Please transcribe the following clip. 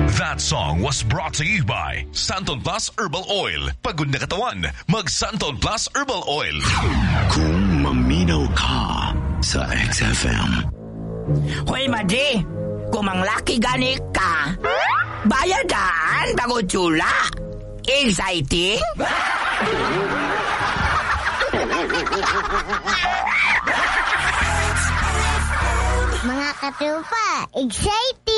That song was brought to you by Santon Plus Herbal Oil. Pagod na katawan, mag Santon Plus Herbal Oil. Kung maminaw ka sa XFM. Hoy, Madre, kung manglaki gani ka, bayadan bago tsula. Exciting? Mga katupa, exciting!